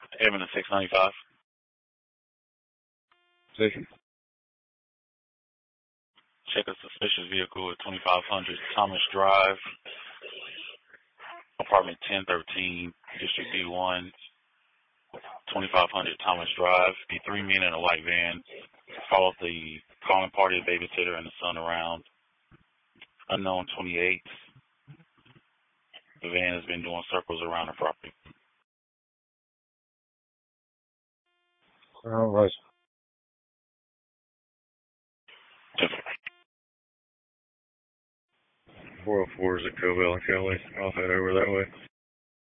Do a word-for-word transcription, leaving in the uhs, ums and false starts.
Evan at six ninety-five. Station. Check a suspicious vehicle at twenty-five hundred Thomas Drive, apartment ten thirteen, District D one, twenty-five hundred Thomas Drive. The three men in a white van followed the calling party, a babysitter, and the son around. Unknown twenty-eight. The van has been doing circles around the property. All right. four oh four is at Covell and Kelly. I'll head over that way.